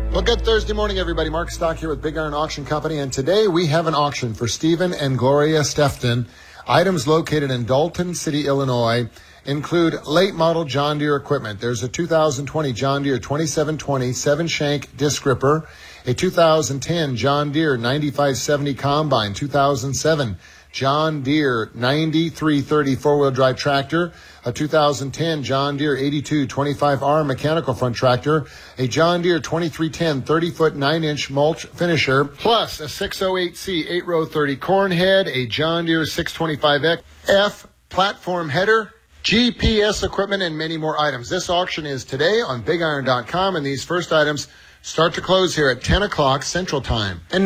Well, good Thursday morning, everybody. Mark Stock here with Big Iron Auction Company, and today we have an auction for Stephen and Gloria Stefton. Items located in Dalton City, Illinois, include late model John Deere equipment. There's a 2020 John Deere 2720 7-shank disc ripper, a 2010 John Deere 9570 combine, 2007 John Deere 9330 four-wheel drive tractor, a 2010 John Deere 8225R mechanical front tractor, a John Deere 2310 30-foot 9-inch mulch finisher, plus a 608C 8-row 30 corn head, a John Deere 625F platform header, GPS equipment, and many more items. This auction is today on BigIron.com, and these first items start to close here at 10 o'clock Central Time. And